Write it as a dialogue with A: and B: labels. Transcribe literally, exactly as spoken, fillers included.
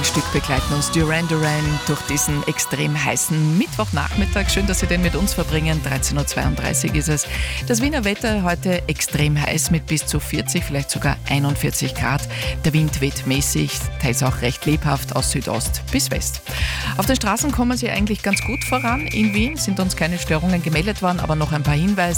A: ein Stück begleiten uns Duran Duran durch diesen extrem heißen Mittwochnachmittag. Schön, dass Sie den mit uns verbringen. dreizehn Uhr zweiunddreißig ist es. Das Wiener Wetter heute extrem heiß mit bis zu vierzig, vielleicht sogar einundvierzig Grad. Der Wind weht mäßig, teils auch recht lebhaft aus Südost bis West. Auf den Straßen kommen Sie eigentlich ganz gut voran. In Wien sind uns keine Störungen gemeldet worden, aber noch ein paar Hinweise.